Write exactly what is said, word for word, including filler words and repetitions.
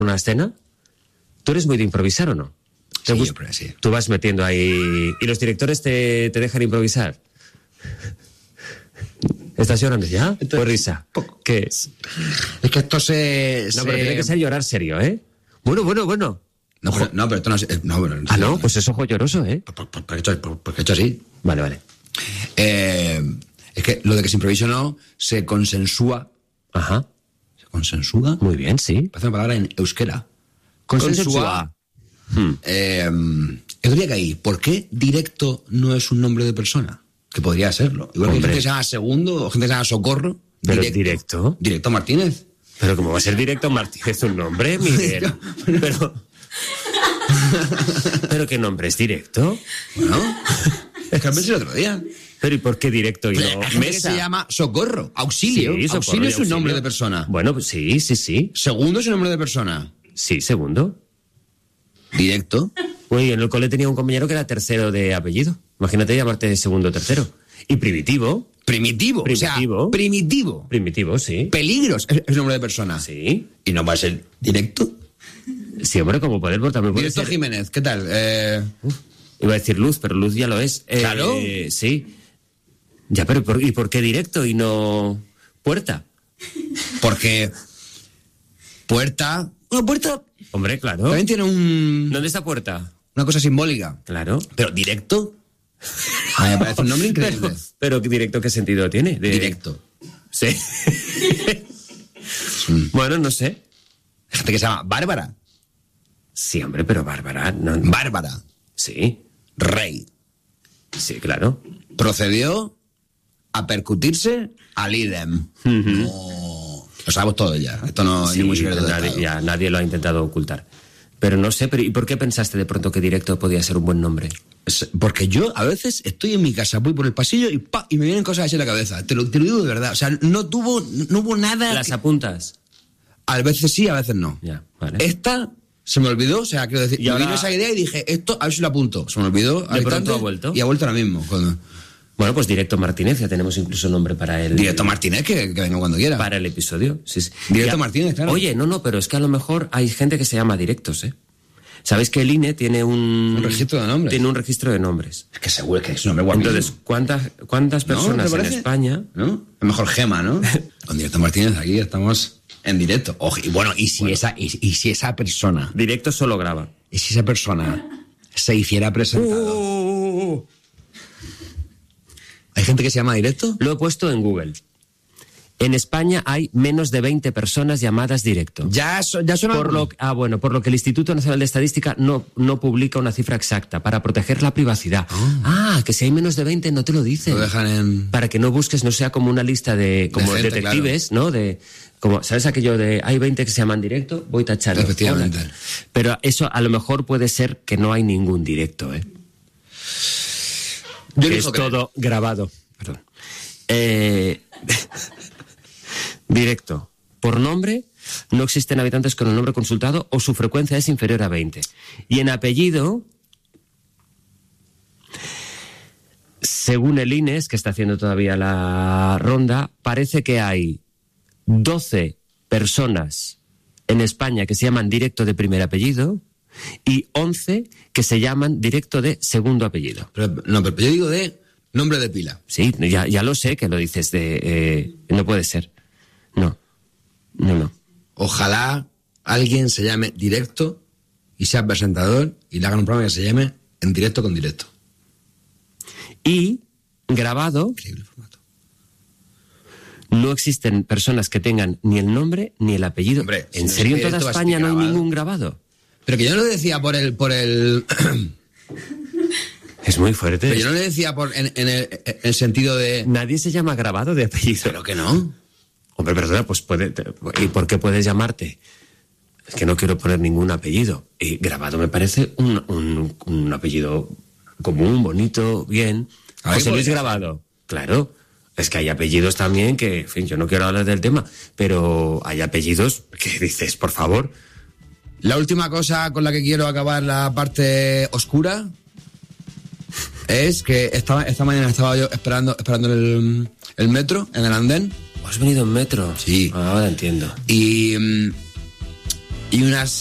una escena? ¿Tú eres muy de improvisar o no? Sí, gust- siempre, sí. Tú vas metiendo ahí... ¿Y los directores te, te dejan improvisar? ¿Estás llorando ya? Esto- ¿Por risa? Poco. ¿Qué es? Es que esto se... No, se... pero tiene que ser llorar serio, ¿eh? Bueno, bueno, bueno. No, pero, no, pero esto no es... No, bueno, Ah, no, pues es ojo lloroso, ¿eh? ¿Por, por, por, qué he hecho, por, por qué he hecho así? Vale, vale. Eh, es que lo de que se improvisa o no se consensúa. Ajá. ¿Se consensúa? Muy bien, sí. Parece una palabra en euskera. Consensúa. Hmm. Eh, yo diría que ahí, ¿por qué directo no es un nombre de persona? Que podría serlo. Igual que hay Hombre. gente que se llama Segundo o gente que se llama Socorro. Pero directo. Directo Martínez. Pero ¿cómo va a ser directo Martínez un nombre, Miguel? Pero... ¿Pero qué nombre es directo? Bueno, es que lo pensé el otro día. ¿Pero y por qué directo y Pero no hay gente que mesa? se llama Socorro, Auxilio. Sí, Socorro auxilio y es un auxilio. nombre de persona. Bueno, pues sí, sí, sí. Segundo es un nombre de persona. Sí, segundo. Directo. Uy, en el cole tenía un compañero que era tercero de apellido. Imagínate llamarte segundo o tercero. Y primitivo. Primitivo. Primitivo. O sea, primitivo. Primitivo, sí. Peligros es, es nombre de persona. Sí. Y no va a ser directo. Sí, hombre, como poder, por también puede Directo ser... Jiménez, ¿qué tal? Eh, Iba a decir Luz, pero Luz ya lo es. Eh, Claro. Sí. Ya, pero ¿por, ¿y por qué directo y no puerta? porque puerta... Una puerta Hombre, claro. también tiene un, ¿Dónde está puerta? una cosa simbólica. Claro. Pero directo... A mí me parece un nombre increíble. Pero, pero directo, ¿qué sentido tiene? De- Directo. Sí. Bueno, no sé. Hay gente que se llama Bárbara. Sí, hombre, pero Bárbara, no. Bárbara. Sí, Rey. sí, claro. Procedió a percutirse al idem. No. Lo sabemos todo ya. Esto no es Sí, ningún secreto de nadie, Estado. ya, nadie lo ha intentado ocultar. Pero no sé, pero ¿y por qué pensaste de pronto que directo podía ser un buen nombre? Es- Porque yo a veces estoy en mi casa, voy por el pasillo y pa, y me vienen cosas así en la cabeza. Te lo, te lo digo de verdad. O sea, no tuvo, no hubo nada. ¿Las que- apuntas? A veces sí, a veces no. Ya, vale. Esta se me olvidó, o sea, quiero decir, Y me ahora- vino esa idea y dije, esto, a ver si lo apunto. Se me olvidó. al De pronto instante, ha vuelto. Y ha vuelto ahora mismo. Cuando... Bueno, pues Directo Martínez, ya tenemos incluso nombre para el... Directo Martínez, que, que venga cuando quiera. Para el episodio. Sí, sí. Directo Ya- Martínez, claro. Oye, no, no, pero es que a lo mejor hay gente que se llama Directos, ¿eh? ¿Sabéis que el I N E tiene un... Un registro de nombres. Tiene un registro de nombres. Es que seguro que es un nombre guapísimo. Entonces, ¿cuántas, cuántas ¿No? personas ¿Te en parece? España... ¿No? Es mejor Gema, ¿no? Con Directo Martínez aquí estamos en directo. Ojo, y bueno, y si, Esa, y, y si esa persona, Directo solo graba. y si esa persona se hiciera presentado. ¿Hay gente que se llama directo? Lo he puesto en Google. En España hay menos de veinte personas llamadas Directo. Ya, so- ya suena. Por lo, ah, bueno, por lo que el Instituto Nacional de Estadística no, no publica una cifra exacta para proteger la privacidad. Ah, que si hay menos de veinte no te lo dicen. Lo dejan en. Para que no busques, no sea como una lista de como gente, detectives, ¿no? De como, ¿sabes aquello de hay veinte que se llaman directo? Voy tachando. Efectivamente. Hola. Pero eso a lo mejor puede ser que no hay ningún directo, ¿eh? Yo Que elijo es creer. todo grabado. Perdón. Eh, directo. Por nombre, no existen habitantes con el nombre consultado o su frecuencia es inferior a veinte. Y en apellido, según el I N E S, que está haciendo todavía la ronda, parece que hay doce personas en España que se llaman Directo de primer apellido y once que se llaman Directo de segundo apellido. Pero, no, pero yo digo de nombre de pila. Sí, ya, ya lo sé que lo dices de... eh, no puede ser. No, no, no. Ojalá alguien se llame directo y sea presentador y le hagan un programa que se llame En Directo con Directo. Y grabado, Increíble formato. no existen personas que tengan ni el nombre ni el apellido. Hombre, si ¿En no es serio en toda directo, va a ser España no hay grabado. ningún grabado? Pero que yo no lo decía por el... Por el Es muy fuerte. pero yo no le decía por en, en el, en el sentido de... Nadie se llama grabado de apellido. Pero que no. Hombre, perdona, pues puede... te- ¿Y por qué puedes llamarte? Es que no quiero poner ningún apellido. Y grabado me parece un, un, un apellido común, bonito, bien. A ver, José Luis podría Grabado. Claro. Es que hay apellidos también que, en fin, yo no quiero hablar del tema, pero hay apellidos que dices, por favor. La última cosa con la que quiero acabar la parte oscura es que esta, esta mañana estaba yo esperando, esperando el, el metro, en el andén, ¿Has venido en metro? Sí. Ahora entiendo. y mm, y unas